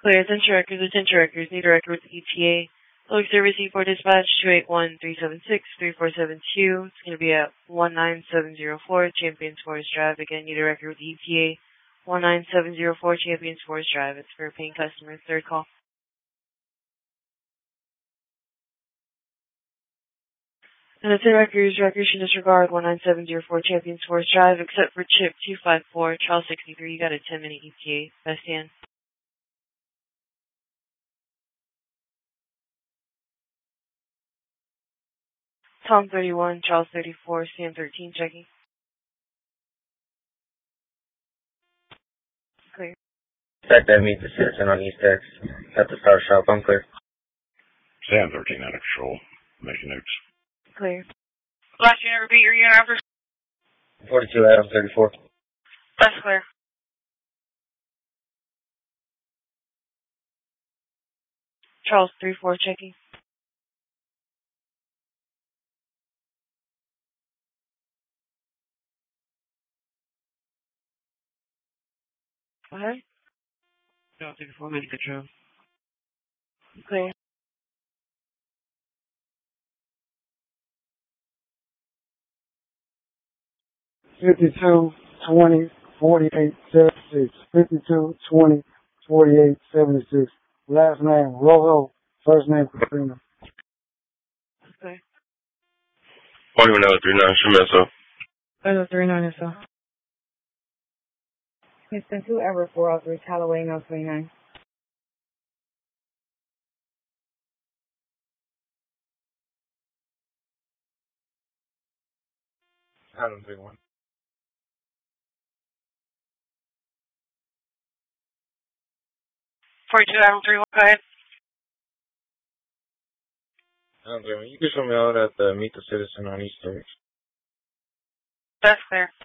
Clear. Attention records. Need a record with the ETA. Log service E4 dispatch 281-376-3472. It's going to be at 19704 Champions Forest Drive. Again, need a record with the ETA. 19704 Champions Forest Drive. It's for a paying customer. Third call. And it's in records should disregard 19704 Champions Forest Drive except for chip 254, Charles 63. You got a 10-minute ETA. Best hand. Tom 31, Charles 34, Sam 13, checking. Clear. Expect that meet the citizen on East X at the Star Shop. I'm clear. Sam 13 out of control. Making notes. Clear. Last unit, repeat your unit after. 42 Adam 34. That's clear. Charles 34, checking. Go ahead. Charles 34, minute control. Clear. $52 $20 $48 $76. $52 $20 $48 $76. Last name Rojo. First name Katrina. Okay. 4139 Shemeso. 39 so. Houston 2 Ever 403 Callaway No 29. Adam 31. 42 Adam 31, go ahead. Adam 31. You can show me out at the Meet the Citizen on East X. That's clear.